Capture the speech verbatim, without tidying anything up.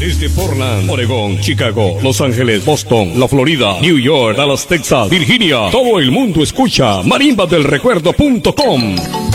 Desde Portland, Oregón, Chicago, Los Ángeles, Boston, la Florida, New York, Dallas, Texas, Virginia. Todo el mundo escucha marimba del recuerdo punto com.